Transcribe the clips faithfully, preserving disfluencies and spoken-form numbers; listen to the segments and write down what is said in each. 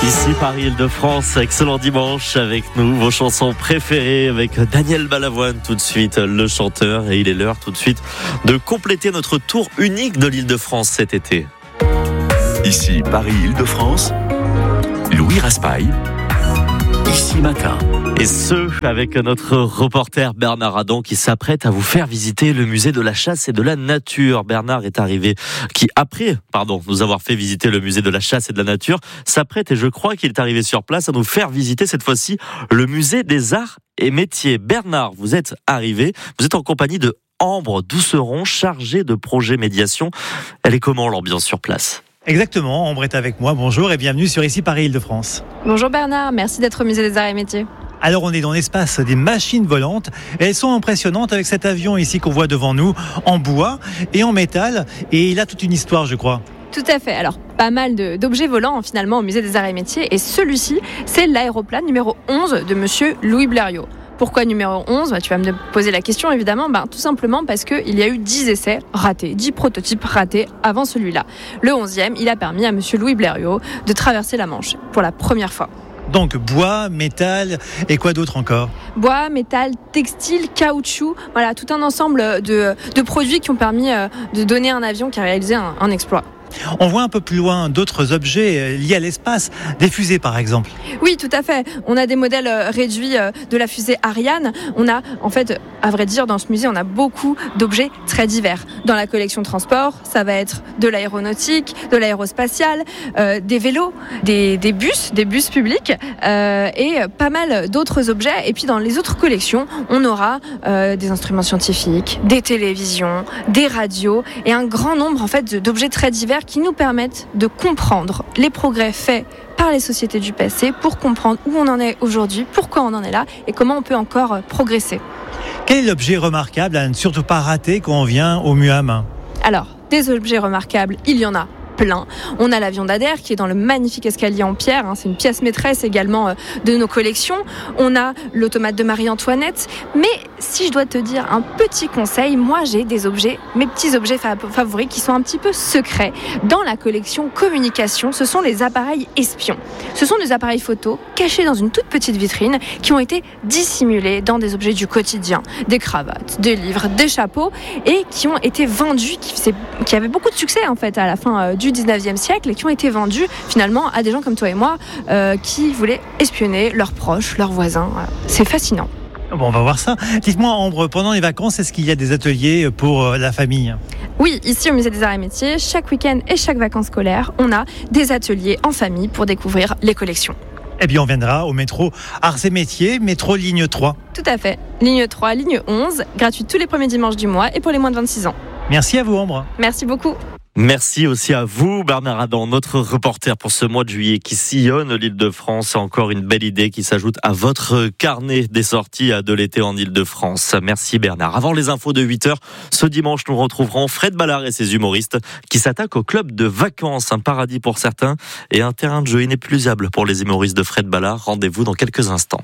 Ici Paris-Île-de-France, excellent dimanche avec nous, vos chansons préférées avec Daniel Balavoine tout de suite, le chanteur, et il est l'heure tout de suite de compléter notre tour unique de l'Île-de-France cet été. Ici Paris-Île-de-France, Louis Raspail, ici matin. Et ce, avec notre reporter Bernard Adam qui s'apprête à vous faire visiter le musée de la chasse et de la nature. Bernard est arrivé, qui après, pardon, nous avoir fait visiter le musée de la chasse et de la nature, s'apprête, et je crois qu'il est arrivé sur place, à nous faire visiter cette fois-ci le musée des arts et métiers. Bernard, vous êtes arrivé, vous êtes en compagnie de Ambre Douceron, chargée de projet médiation. Elle est comment l'ambiance sur place ? Exactement, Ambre est avec moi, bonjour et bienvenue sur Ici Paris-Île-de-France. Bonjour Bernard, merci d'être au musée des arts et métiers. Alors on est dans l'espace des machines volantes et elles sont impressionnantes avec cet avion ici qu'on voit devant nous en bois et en métal, et il a toute une histoire, je crois. Tout à fait, alors pas mal de, d'objets volants finalement au musée des arts et métiers, et celui-ci c'est l'aéroplane numéro onze de monsieur Louis Blériot. Pourquoi numéro onze ? Bah, tu vas me poser la question évidemment. Bah, tout simplement parce qu'il y a eu dix essais ratés, dix prototypes ratés avant celui-là. Le onzième, il a permis à monsieur Louis Blériot de traverser la Manche pour la première fois. Donc bois, métal et quoi d'autre encore ? Bois, métal, textile, caoutchouc, voilà, tout un ensemble de, de produits qui ont permis de donner à un avion qui a réalisé un, un exploit. On voit un peu plus loin d'autres objets liés à l'espace, des fusées par exemple. Oui, tout à fait. On a des modèles réduits de la fusée Ariane. On a, en fait, à vrai dire, dans ce musée, on a beaucoup d'objets très divers. Dans la collection transport, ça va être de l'aéronautique, de l'aérospatiale, euh, des vélos, des, des bus, des bus publics euh, et pas mal d'autres objets. Et puis dans les autres collections, on aura euh, des instruments scientifiques, des télévisions, des radios et un grand nombre en fait d'objets très divers qui nous permettent de comprendre les progrès faits par les sociétés du passé pour comprendre où on en est aujourd'hui, pourquoi on en est là et comment on peut encore progresser. Quel est l'objet remarquable à ne surtout pas rater quand on vient au MUAM ? Alors, des objets remarquables, il y en a plein. On a l'avion d'Ader qui est dans le magnifique escalier en pierre, hein, c'est une pièce maîtresse également euh, de nos collections. On a l'automate de Marie-Antoinette, mais si je dois te dire un petit conseil, moi j'ai des objets, mes petits objets favoris qui sont un petit peu secrets. Dans la collection communication, ce sont les appareils espions. Ce sont des appareils photo cachés dans une toute petite vitrine qui ont été dissimulés dans des objets du quotidien, des cravates, des livres, des chapeaux, et qui ont été vendus, qui, qui avaient beaucoup de succès en fait à la fin euh, du dix-neuvième siècle et qui ont été vendus finalement à des gens comme toi et moi euh, qui voulaient espionner leurs proches, leurs voisins. C'est fascinant. Bon, on va voir ça. Dites-moi Ambre, pendant les vacances, est-ce qu'il y a des ateliers pour la famille ? Oui, ici au musée des arts et métiers, chaque week-end et chaque vacances scolaires, on a des ateliers en famille pour découvrir les collections. Eh bien, on viendra au métro Arts et Métiers, métro ligne trois. Tout à fait. Ligne trois, ligne onze, gratuite tous les premiers dimanches du mois et pour les moins de vingt-six ans. Merci à vous Ambre. Merci beaucoup. Merci aussi à vous, Bernard Adam, notre reporter pour ce mois de juillet qui sillonne l'Île-de-France. Encore une belle idée qui s'ajoute à votre carnet des sorties de l'été en Île-de-France. Merci Bernard. Avant les infos de huit heures, ce dimanche, nous retrouverons Fred Ballard et ses humoristes qui s'attaquent au club de vacances. Un paradis pour certains et un terrain de jeu inépuisable pour les humoristes de Fred Ballard. Rendez-vous dans quelques instants.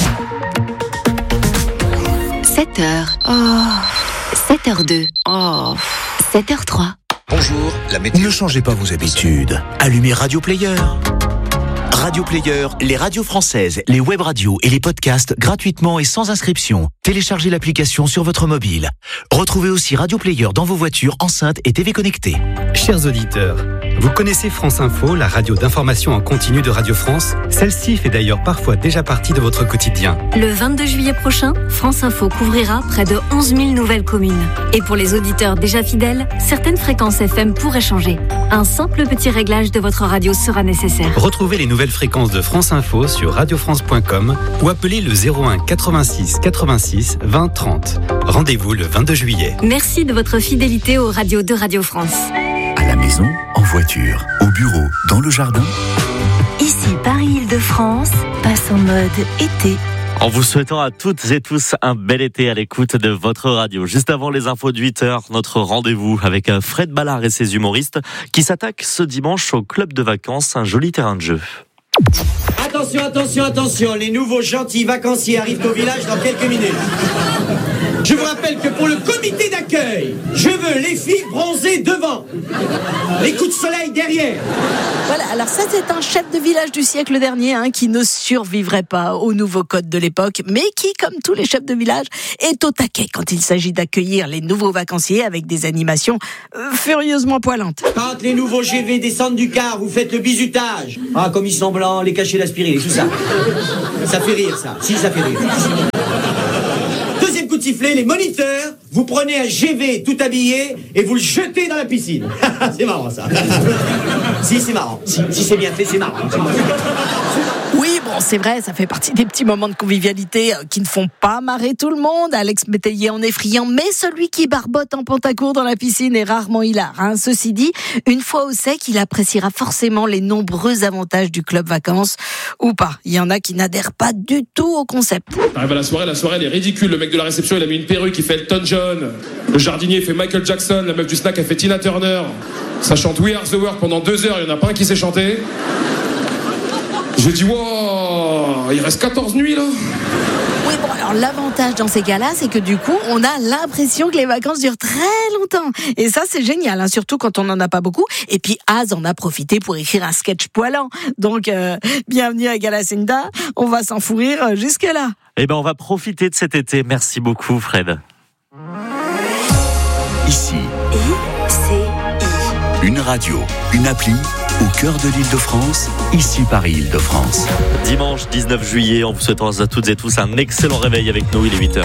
sept heures. Oh. sept heures deux. Oh. sept heures trois. Bonjour, la météo. Ne changez pas vos habitudes. Allumez Radio Player. Radio Player, les radios françaises, les web radios et les podcasts gratuitement et sans inscription. Téléchargez l'application sur votre mobile. Retrouvez aussi Radio Player dans vos voitures, enceintes et T V connectées. Chers auditeurs, vous connaissez France Info, la radio d'information en continu de Radio France ? Celle-ci fait d'ailleurs parfois déjà partie de votre quotidien. Le vingt-deux juillet prochain, France Info couvrira près de onze mille nouvelles communes. Et pour les auditeurs déjà fidèles, certaines fréquences F M pourraient changer. Un simple petit réglage de votre radio sera nécessaire. Retrouvez les nouvelles fréquences de France Info sur radio france point com ou appelez le zéro un quatre-vingt-six quatre-vingt-six vingt trente. Rendez-vous le vingt-deux juillet. Merci de votre fidélité aux radios de Radio France. À la maison, en voiture, au bureau, dans le jardin. Ici Paris-Île-de-France passe en mode été. En vous souhaitant à toutes et tous un bel été à l'écoute de votre radio. Juste avant les infos de huit heures, notre rendez-vous avec Fred Ballard et ses humoristes qui s'attaquent ce dimanche au club de vacances, un joli terrain de jeu. Attention, attention, attention, les nouveaux gentils vacanciers arrivent au village dans quelques minutes. Je vous rappelle que pour le comité d'accueil, je veux les filles bronzées devant, les coups de soleil derrière. Voilà, alors ça c'est un chef de village du siècle dernier hein, qui ne survivrait pas au nouveau code de l'époque, mais qui, comme tous les chefs de village, est au taquet quand il s'agit d'accueillir les nouveaux vacanciers avec des animations euh, furieusement poilantes. Quand les nouveaux G V descendent du car, vous faites le bizutage. Ah, comme ils sont blancs, les cachets d'aspirine et tout ça. Ça fait rire, ça. Si, ça fait rire. Deuxième coup de sifflet, les moniteurs, vous prenez un G V tout habillé et vous le jetez dans la piscine. C'est marrant, ça. Si, c'est marrant. Si, si c'est bien fait, c'est marrant. Oui, bon, c'est vrai, ça fait partie des petits moments de convivialité qui ne font pas marrer tout le monde. Alex Métayer en est friand, mais celui qui barbote en pantacourt dans la piscine est rarement hilar. Hein. Ceci dit, une fois au sec, il appréciera forcément les nombreux avantages du club vacances. Ou pas, il y en a qui n'adhèrent pas du tout au concept. Arrive à la soirée, la soirée elle est ridicule. Le mec de la réception, il a mis une perruque, il fait Elton John. Le jardinier fait Michael Jackson. La meuf du snack, elle fait Tina Turner. Ça chante We Are The World pendant deux heures, il n'y en a pas un qui sait chanter. Je dis, wow, il reste quatorze nuits là. Oui, bon, alors l'avantage dans ces cas-là, c'est que du coup, on a l'impression que les vacances durent très longtemps. Et ça, c'est génial, hein, surtout quand on n'en a pas beaucoup. Et puis, Az en a profité pour écrire un sketch poilant. Donc, euh, bienvenue à Galacinda, on va s'en fou rire jusque-là. Eh ben, on va profiter de cet été. Merci beaucoup, Fred. Ici, I C I. une radio, une appli, au cœur de l'Île-de-France, ici Paris-Île-de-France. Dimanche dix-neuf juillet, en vous souhaitant à toutes et tous un excellent réveil avec nous, il est huit heures.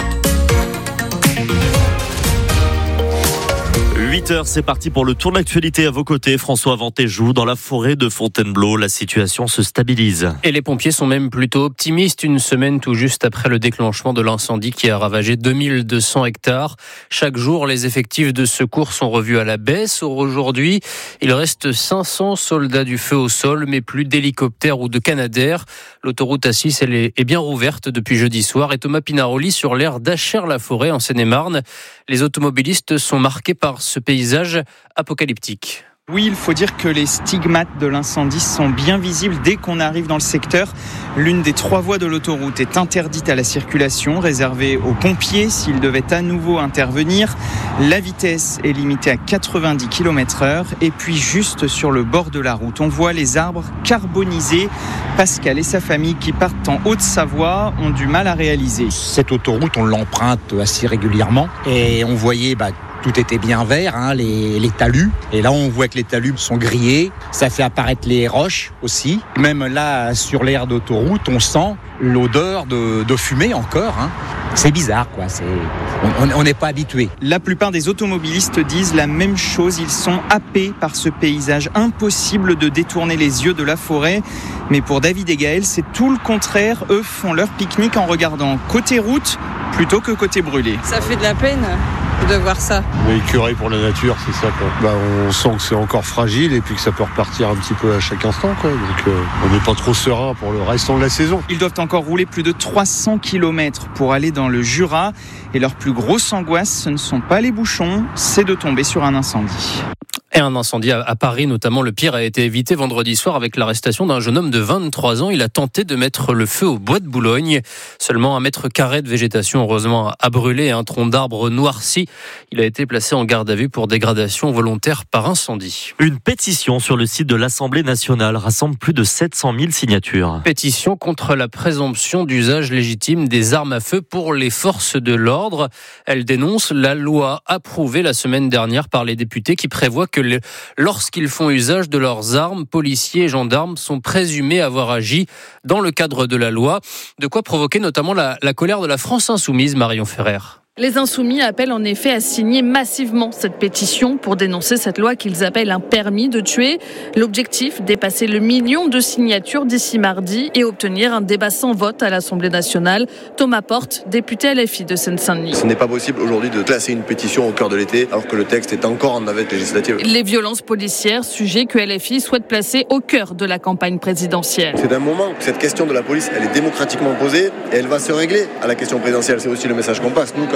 huit heures, c'est parti pour le tour de l'actualité à vos côtés. François Ventéjou, dans la forêt de Fontainebleau, la situation se stabilise. Et les pompiers sont même plutôt optimistes, une semaine tout juste après le déclenchement de l'incendie qui a ravagé deux mille deux cents hectares. Chaque jour, les effectifs de secours sont revus à la baisse. Aujourd'hui, il reste cinq cents soldats du feu au sol, mais plus d'hélicoptères ou de canadaires. L'autoroute A six, elle est bien rouverte depuis jeudi soir. Et Thomas Pinaroli sur l'aire d'Achères-la-Forêt en Seine-et-Marne. Les automobilistes sont marqués par ce paysage apocalyptique. Oui, il faut dire que les stigmates de l'incendie sont bien visibles dès qu'on arrive dans le secteur. L'une des trois voies de l'autoroute est interdite à la circulation, réservée aux pompiers s'ils devaient à nouveau intervenir. La vitesse est limitée à quatre-vingt-dix kilomètres heure. Et puis juste sur le bord de la route, on voit les arbres carbonisés. Pascal et sa famille qui partent en Haute-Savoie ont du mal à réaliser. Cette autoroute, on l'emprunte assez régulièrement et on voyait... Bah, tout était bien vert, hein, les, les talus. Et là, on voit que les talus sont grillés. Ça fait apparaître les roches aussi. Même là, sur l'aire d'autoroute, on sent l'odeur de, de fumée encore. Hein. C'est bizarre, quoi. C'est... On n'est pas habitué. La plupart des automobilistes disent la même chose. Ils sont happés par ce paysage. Impossible de détourner les yeux de la forêt. Mais pour David et Gaël, c'est tout le contraire. Eux font leur pique-nique en regardant côté route plutôt que côté brûlé. Ça fait de la peine de voir ça. On est écœuré pour la nature, c'est ça, quoi. Bah, on sent que c'est encore fragile et puis que ça peut repartir un petit peu à chaque instant, quoi. Donc euh, on n'est pas trop serein pour le restant de la saison. Ils doivent encore rouler plus de trois cents kilomètres pour aller dans le Jura. Et leur plus grosse angoisse, ce ne sont pas les bouchons, c'est de tomber sur un incendie. Et un incendie à Paris, notamment, le pire a été évité vendredi soir avec l'arrestation d'un jeune homme de vingt-trois ans. Il a tenté de mettre le feu au bois de Boulogne. Seulement un mètre carré de végétation, heureusement, a brûlé et un tronc d'arbre noirci. Il a été placé en garde à vue pour dégradation volontaire par incendie. Une pétition sur le site de l'Assemblée nationale rassemble plus de sept cent mille signatures. Pétition contre la présomption d'usage légitime des armes à feu pour les forces de l'ordre. Elle dénonce la loi approuvée la semaine dernière par les députés qui prévoit que lorsqu'ils font usage de leurs armes, policiers et gendarmes sont présumés avoir agi dans le cadre de la loi. De quoi provoquer notamment la, la colère de la France insoumise, Marion Ferrer. Les Insoumis appellent en effet à signer massivement cette pétition pour dénoncer cette loi qu'ils appellent un permis de tuer. L'objectif, dépasser le million de signatures d'ici mardi et obtenir un débat sans vote à l'Assemblée nationale. Thomas Porte, député L F I de Seine-Saint-Denis. Ce n'est pas possible aujourd'hui de classer une pétition au cœur de l'été alors que le texte est encore en navette législative. Les violences policières, sujet que L F I souhaite placer au cœur de la campagne présidentielle. C'est d'un moment que cette question de la police, elle est démocratiquement posée et elle va se régler à la question présidentielle. C'est aussi le message qu'on passe. Nous, quand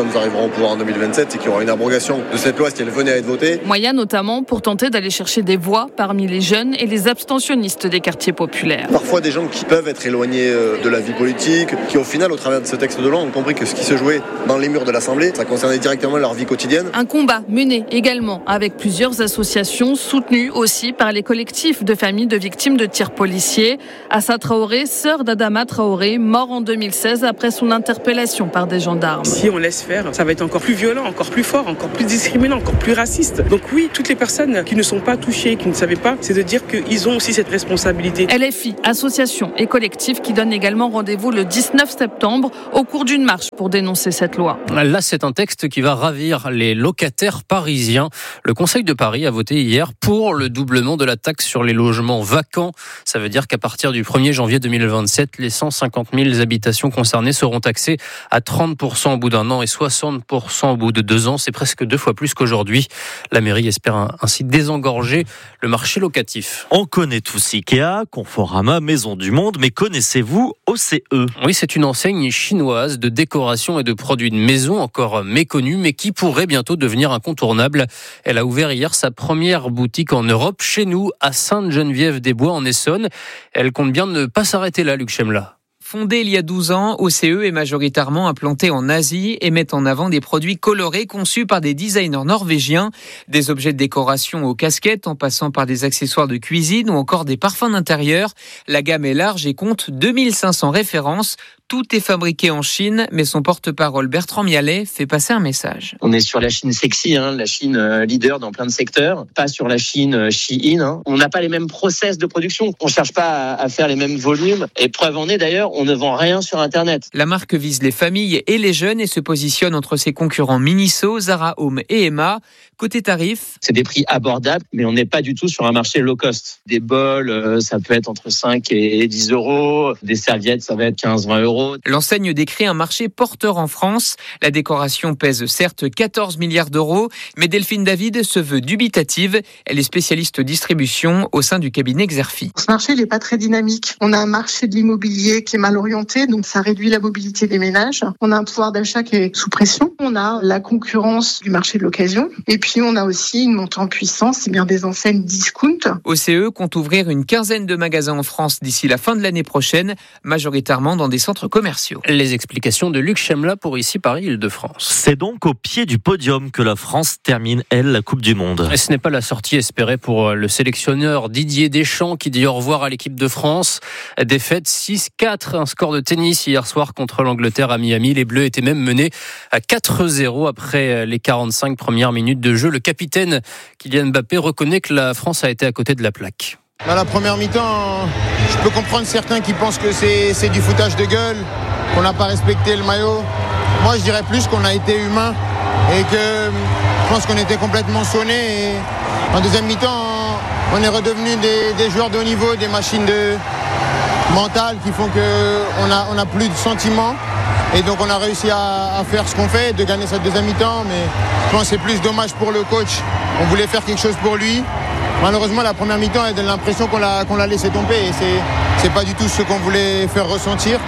nous arriverons au pouvoir en deux mille vingt-sept, c'est qu'il y aura une abrogation de cette loi si elle venait à être votée. Moyen notamment pour tenter d'aller chercher des voix parmi les jeunes et les abstentionnistes des quartiers populaires. Parfois des gens qui peuvent être éloignés de la vie politique, qui au final, au travers de ce texte de loi, ont compris que ce qui se jouait dans les murs de l'Assemblée, ça concernait directement leur vie quotidienne. Un combat mené également avec plusieurs associations soutenues aussi par les collectifs de familles de victimes de tirs policiers. Assa Traoré, sœur d'Adama Traoré, mort en deux mille seize après son interpellation par des gendarmes. Si on laisse faire, ça va être encore plus violent, encore plus fort, encore plus discriminant, encore plus raciste. Donc oui, toutes les personnes qui ne sont pas touchées, qui ne savaient pas, c'est de dire qu'ils ont aussi cette responsabilité. L F I, associations et collectifs qui donnent également rendez-vous le dix-neuf septembre au cours d'une marche pour dénoncer cette loi. Là, c'est un texte qui va ravir les locataires parisiens. Le Conseil de Paris a voté hier pour le doublement de la taxe sur les logements vacants. Ça veut dire qu'à partir du premier janvier deux mille vingt-sept, les cent cinquante mille habitations concernées seront taxées à trente pour cent au bout d'un an et soixante pour cent au bout de deux ans. C'est presque deux fois plus qu'aujourd'hui. La mairie espère ainsi désengorger le marché locatif. On connaît tous Ikea, Conforama, Maison du Monde, mais connaissez-vous O C E ? Oui, c'est une enseigne chinoise de décoration et de produits de maison encore méconnue, mais qui pourrait bientôt devenir incontournable. Elle a ouvert hier sa première boutique en Europe, chez nous, à Sainte-Geneviève-des-Bois, en Essonne. Elle compte bien ne pas s'arrêter là, Luc Chemla. Fondée il y a douze ans, O C E est majoritairement implantée en Asie et met en avant des produits colorés conçus par des designers norvégiens, des objets de décoration aux casquettes en passant par des accessoires de cuisine ou encore des parfums d'intérieur. La gamme est large et compte deux mille cinq cents références. Tout est fabriqué en Chine, mais son porte-parole Bertrand Mialet fait passer un message. On est sur la Chine sexy, hein, la Chine euh, leader dans plein de secteurs, pas sur la Chine euh, Shein. Hein. On n'a pas les mêmes process de production, on cherche pas à, à faire les mêmes volumes. Et preuve en est d'ailleurs, on ne vend rien sur Internet. La marque vise les familles et les jeunes et se positionne entre ses concurrents Miniso, Zara Home et Emma. Côté tarif, c'est des prix abordables, mais on n'est pas du tout sur un marché low cost. Des bols, euh, ça peut être entre cinq et dix euros. Des serviettes, ça va être quinze à vingt euros. L'enseigne décrit un marché porteur en France. La décoration pèse certes quatorze milliards d'euros, mais Delphine David se veut dubitative. Elle est spécialiste distribution au sein du cabinet Xerfi. Ce marché n'est pas très dynamique. On a un marché de l'immobilier qui est mal orienté, donc ça réduit la mobilité des ménages. On a un pouvoir d'achat qui est sous pression. On a la concurrence du marché de l'occasion. Et puis on a aussi une montée en puissance, c'est bien des enseignes discount. O C E compte ouvrir une quinzaine de magasins en France d'ici la fin de l'année prochaine, majoritairement dans des centres commerciaux. Les explications de Luc Chemla pour ici Paris Île-de-France. C'est donc au pied du podium que la France termine, elle, la Coupe du Monde. Et ce n'est pas la sortie espérée pour le sélectionneur Didier Deschamps qui dit au revoir à l'équipe de France. Défaite six quatre, un score de tennis hier soir contre l'Angleterre à Miami. Les Bleus étaient même menés à quatre zéro après les quarante-cinq premières minutes de jeu. Le capitaine Kylian Mbappé reconnaît que la France a été à côté de la plaque. Dans la première mi-temps, je peux comprendre certains qui pensent que c'est, c'est du foutage de gueule, qu'on n'a pas respecté le maillot. Moi, je dirais plus qu'on a été humain et que je pense qu'on était complètement sonnés. Et en deuxième mi-temps, on est redevenu des, des joueurs de haut niveau, des machines de mentales qui font qu'on n'a on a plus de sentiments. Et donc, on a réussi à, à faire ce qu'on fait, de gagner cette deuxième mi-temps. Mais je pense que c'est plus dommage pour le coach. On voulait faire quelque chose pour lui. Malheureusement, la première mi-temps, elle donne l'impression qu'on l'a, qu'on l'a laissé tomber et c'est, c'est pas du tout ce qu'on voulait faire ressentir.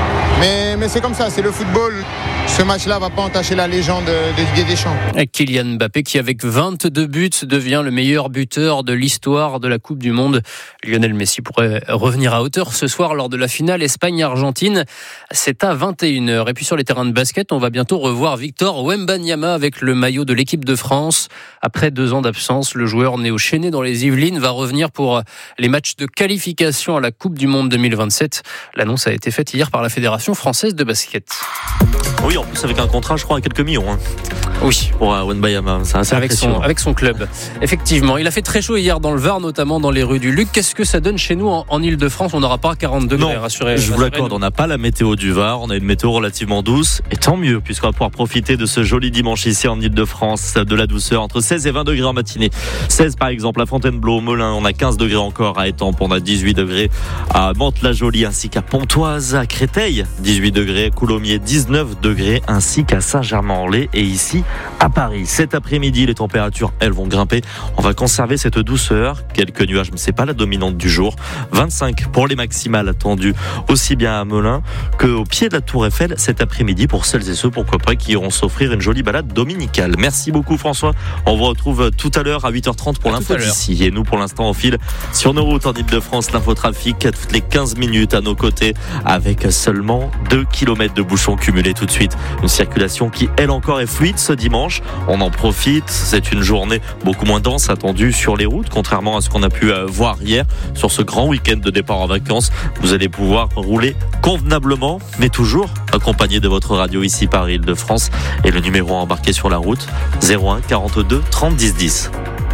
Mais, mais c'est comme ça, c'est le football. Ce match-là va pas entacher la légende de Didier Deschamps. Et Kylian Mbappé, qui avec vingt-deux buts devient le meilleur buteur de l'histoire de la Coupe du Monde. Lionel Messi pourrait revenir à hauteur ce soir lors de la finale Espagne-Argentine. C'est à vingt et une heures. Et puis sur les terrains de basket, on va bientôt revoir Victor Wembanyama avec le maillot de l'équipe de France. Après deux ans d'absence, le joueur né au Chénet dans les Yvelines va revenir pour les matchs de qualification à la Coupe du Monde deux mille vingt-sept. L'annonce a été faite hier par la Fédération française de basket. Oui, en plus avec un contrat, je crois, à quelques millions. Hein. Oui. Pour euh, Wembanyama, c'est assez avec son, avec son club. Effectivement, il a fait très chaud hier dans le Var, notamment dans les rues du Luc. Qu'est-ce que ça donne chez nous en, en Ile-de-France ? On n'aura pas quarante degrés, non, rassurez. Je vous l'accorde, on n'a pas la météo du Var, on a une météo relativement douce, et tant mieux, puisqu'on va pouvoir profiter de ce joli dimanche ici en Ile-de-France, de la douceur, entre seize et vingt degrés en matinée. seize par exemple à Fontainebleau, Melun, on a quinze degrés encore à Étampes, on a dix-huit degrés à Mantes-la-Jolie, ainsi qu'à Pontoise, à Créteil, dix-huit degrés, Coulommiers, dix-neuf degrés, ainsi qu'à Saint-Germain-en-Laye, et ici, à Paris. Cet après-midi, les températures, elles, vont grimper. On va conserver cette douceur. Quelques nuages, mais c'est pas la dominante du jour. vingt-cinq pour les maximales attendues aussi bien à Melun qu'au pied de la Tour Eiffel cet après-midi pour celles et ceux, pourquoi pas, qui iront s'offrir une jolie balade dominicale. Merci beaucoup François. On vous retrouve tout à l'heure à huit heures trente pour à l'info d'ici. Et nous, pour l'instant, on file sur nos routes en Ile-de-France, l'infotrafic à toutes les quinze minutes à nos côtés avec seulement deux kilomètres de bouchons cumulés tout de suite. Une circulation qui, elle encore, est fluide ce dimanche. On en profite. C'est une journée beaucoup moins dense attendue sur les routes, contrairement à ce qu'on a pu voir hier sur ce grand week-end de départ en vacances. Vous allez pouvoir rouler convenablement, mais toujours accompagné de votre radio ici par Ile-de-France. Et le numéro à embarquer sur la route, zéro un quarante-deux trente dix dix.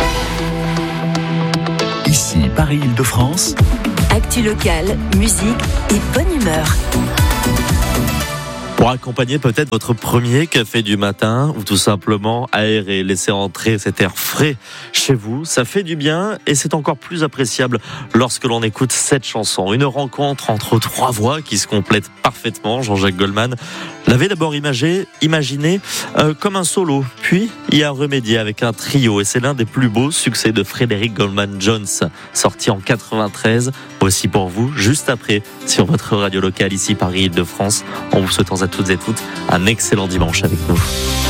Ici Paris Ile-de-France. Actu locale, musique et bonne humeur. Pour accompagner peut-être votre premier café du matin ou tout simplement aérer, laisser entrer cet air frais chez vous, ça fait du bien et c'est encore plus appréciable lorsque l'on écoute cette chanson. Une rencontre entre trois voix qui se complètent parfaitement. Jean-Jacques Goldman l'avait d'abord imagé, imaginé euh, comme un solo, puis il a remédié avec un trio et c'est l'un des plus beaux succès de Frédéric Goldman Jones, sorti en quatre-vingt-treize. Aussi pour vous, juste après, sur votre radio locale ici Paris Ile-de-France, en vous souhaitant à toutes et toutes un excellent dimanche avec nous.